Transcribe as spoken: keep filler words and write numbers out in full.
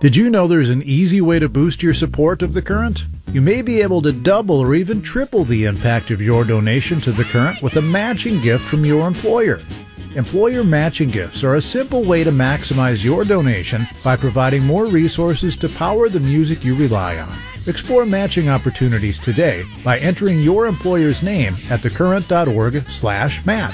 Did you know there's an easy way to boost your support of The Current? You may be able to double or even triple the impact of your donation to The Current with a matching gift from your employer. Employer matching gifts are a simple way to maximize your donation by providing more resources to power the music you rely on. Explore matching opportunities today by entering your employer's name at thecurrent dot org slash match.